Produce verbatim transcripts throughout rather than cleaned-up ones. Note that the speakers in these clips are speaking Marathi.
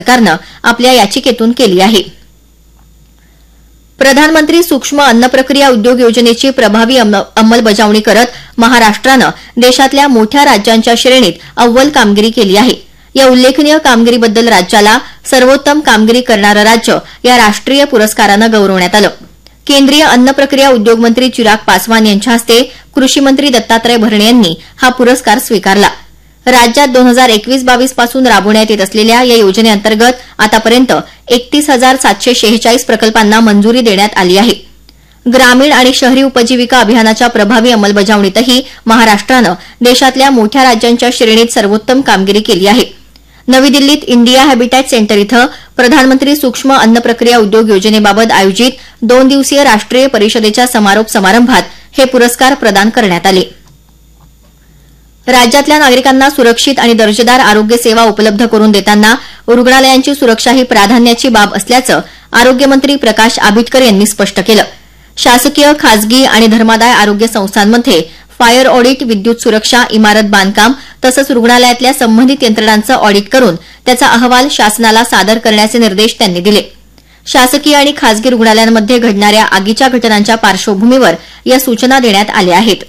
सरकारनं आपल्या याचिकेतून केली आहे। प्रधानमंत्री सूक्ष्म अन्न प्रक्रिया उद्योग योजनेची प्रभावी अंमलबजावणी करत महाराष्ट्रानं देशातल्या मोठ्या राज्यांच्या श्रेणीत अव्वल कामगिरी केली आहे। या उल्लेखनीय कामगिरीबद्दल राज्याला सर्वोत्तम कामगिरी करणारं राज्य या राष्ट्रीय पुरस्कारानं गौरवण्यात आलं। केंद्रीय अन्न प्रक्रिया उद्योग मंत्री चिराग पासवान यांच्या हस्ते कृषी मंत्री दत्तात्रय भरणे यांनी हा पुरस्कार स्वीकारला। राज्यात दोन हजार एकवीस बावीस पासून राबवण्यात येत असलेल्या या योजनेअंतर्गत आतापर्यंत एकतीस हजार सातशे शेहेचाळीस प्रकल्पांना मंजुरी देण्यात आली आहे। ग्रामीण आणि शहरी उपजीविका अभियानाच्या प्रभावी अंमलबजावणीतही महाराष्ट्रानं देशातल्या मोठ्या राज्यांच्या श्रेणीत सर्वोत्तम कामगिरी केली आहे। नवी दिल्लीत इंडिया हॅबिटॅट सेंटर इथं प्रधानमंत्री सूक्ष्म अन्न प्रक्रिया उद्योग योजनेबाबत आयोजित दोन दिवसीय राष्ट्रीय परिषदेच्या समारोप समारंभात हे पुरस्कार प्रदान करण्यात आले। राज्यातल्या नागरिकांना सुरक्षित आणि दर्जेदार आरोग्य सेवा उपलब्ध करून देताना रुग्णालयांची सुरक्षा ही प्राधान्याची बाब असल्याचं आरोग्यमंत्री प्रकाश आंबेडकर यांनी स्पष्ट केलं। शासकीय, खासगी आणि धर्मादाय आरोग्य संस्थांमध्ये फायर ऑडिट, विद्युत सुरक्षा, इमारत बांधकाम तसंच रुग्णालयातल्या संबंधित यंत्रणांचं ऑडिट करून त्याचा अहवाल शासनाला सादर करण्याचे निर्देश त्यांनी दिले। शासकीय आणि खासगी रुग्णालयांमध्ये घडणाऱ्या आगीच्या घटनांच्या पार्श्वभूमीवर या सूचना देण्यात आल्या आहेत।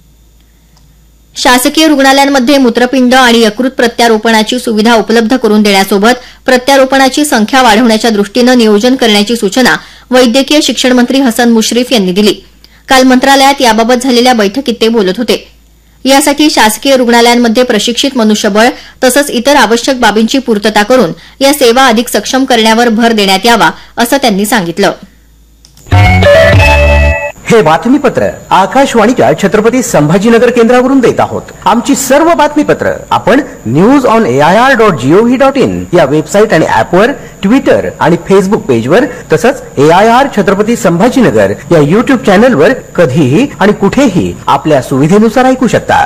शासकीय रुग्णालयांमध्ये मूत्रपिंड आणि यकृत प्रत्यारोपणाची सुविधा उपलब्ध करून देण्यासोबत प्रत्यारोपणाची संख्या वाढवण्याच्या दृष्टीनं नियोजन करण्याची सूचना वैद्यकीय शिक्षण मंत्री हसन मुश्रीफ यांनी दिली। काल मंत्रालयात याबाबत झालेल्या बैठकीत ते बोलत होते। यासाठी शासकीय रुग्णालयांमध्ये प्रशिक्षित मनुष्यबळ तसंच इतर आवश्यक बाबींची पूर्तता करून या सेवा अधिक सक्षम करण्यावर भर देण्यात यावा असं त्यांनी सांगितलं। हे बातमीपत्र आकाशवाणीच्या छत्रपती संभाजीनगर केंद्रावरून देत आहोत। आमची सर्व बातमीपत्र आपण news on AIR dot G O V dot in या वेबसाईट आणि ऍपवर, ट्विटर आणि फेसबुक पेजवर तसंच एआयआर छत्रपती संभाजीनगर या युट्यूब चॅनलवर कधीही आणि कुठेही आपल्या सुविधेनुसार ऐकू शकता।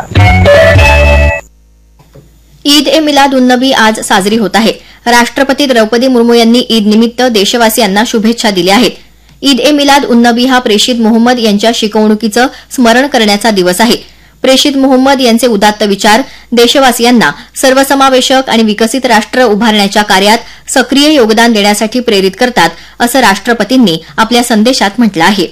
ईद ए मिलाद उन नबी आज साजरी होत आहे। राष्ट्रपती द्रौपदी मुर्मू यांनी ईद निमित्त देशवासियांना शुभेच्छा दिल्या आहेत। ईद ए मिलाद उन नबी हा प्रेषित मोहम्मद यांच्या शिकवणुकीचं स्मरण करण्याचा दिवस आहे। प्रेषित मोहम्मद यांचे उदात्त विचार देशवासियांना सर्वसमावेशक आणि विकसित राष्ट्र उभारण्याच्या कार्यात सक्रिय योगदान देण्यासाठी प्रेरित करतात असं राष्ट्रपतींनी आपल्या संदेशात म्हटलं आहे।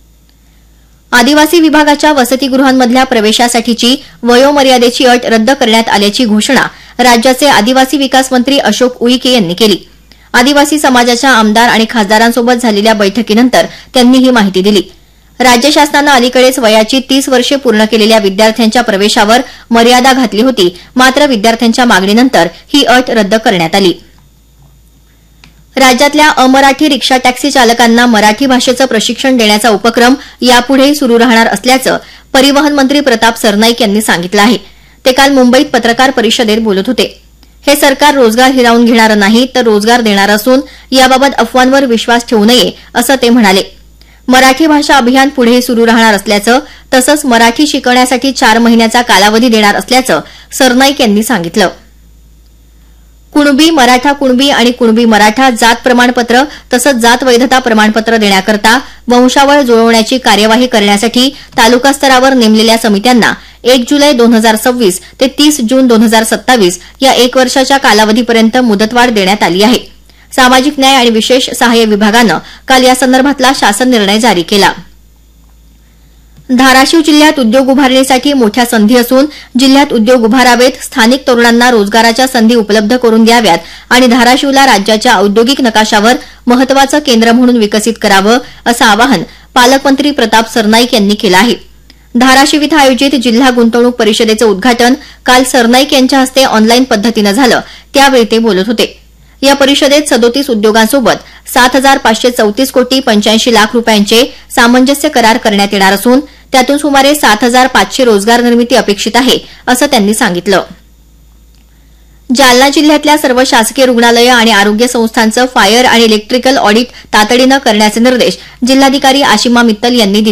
आदिवासी विभागाच्या वसतिगृहांमधल्या प्रवेशासाठीची वयोमर्यादेची अट रद्द करण्यात आल्याची घोषणा राज्याचे आदिवासी विकास मंत्री अशोक उईके यांनी केली। आदिवासी समाजाच्या आमदार आणि खासदारांसोबत झालेल्या बैठकीनंतर त्यांनी ही माहिती दिली। राज्य शासनानं अलीकडेच वयाची तीस वर्षे पूर्ण केलेल्या विद्यार्थ्यांच्या प्रवेशावर मर्यादा घातली होती, मात्र विद्यार्थ्यांच्या मागणीनंतर ही अट रद्द करण्यात आली। राज्यातल्या अमराठी रिक्षा टॅक्सी चालकांना मराठी भाषेचं प्रशिक्षण देण्याचा उपक्रम यापुढेही सुरू राहणार असल्याचं परिवहन मंत्री प्रताप सरनाईक यांनी सांगितलं आहे। ते काल मुंबईत पत्रकार परिषदेत बोलत होते। हे सरकार रोजगार हिरावून घेणारं नाही तर रोजगार देणार असून याबाबत अफवांवर विश्वास ठेवू नये असं ते म्हणाले। मराठी भाषा अभियान पुढेही सुरू राहणार असल्याचं तसंच मराठी शिकवण्यासाठी चार महिन्याचा कालावधी देणार असल्याचं सरनाईक यांनी सांगितलं। कुणबी, मराठा कुणबी आणि कुणबी मराठा जात प्रमाणपत्र तसंच जात वैधता प्रमाणपत्र देण्याकरता वंशावळ जुळवण्याची कार्यवाही करण्यासाठी तालुका स्तरावर नेमलेल्या समित्यांना एक जुलै दोन हजार सव्वीस ते तीस जून दोन हजार सत्तावीस या एक वर्षाच्या कालावधीपर्यंत मुदतवाढ देण्यात आली आहे। सामाजिक न्याय आणि विशेष सहाय्य विभागानं काल यासंदर्भातला शासन निर्णय जारी केला। धाराशिव जिल्ह्यात उद्योग उभारणीसाठी मोठ्या संधी असून जिल्ह्यात उद्योग उभारावेत, स्थानिक तरुणांना रोजगाराच्या संधी उपलब्ध करून द्याव्यात आणि धाराशिवला राज्याच्या औद्योगिक नकाशावर महत्वाचं केंद्र म्हणून विकसित करावं असं आवाहन पालकमंत्री प्रताप सरनाईक यांनी केलं आहे। धाराशिव इथं आयोजित जिल्हा गुंतवणूक परिषदेचं उद्घाटन काल सरनाईक यांच्या हस्ते ऑनलाईन पद्धतीनं झालं, त्यावेळी ते बोलत होते। या परिषदेत सदोतीस उद्योगांसोबत सात हजार पाचशे चौतीस कोटी पंच्याऐंशी लाख रुपयांचे सामंजस्य करार करण्यात येणार असून त्यातून सुमारे सात हजार पाचशे रोजगार निर्मिती अपेक्षित आहे असं त्यांनी सांगितलं। जालना जिल्ह्यातल्या सर्व शासकीय रुग्णालयं आणि आरोग्य संस्थांचं फायर आणि इलेक्ट्रिकल ऑडिट तातडीनं करण्याचे निर्देश जिल्हाधिकारी आशिमा मित्तल यांनी दिले।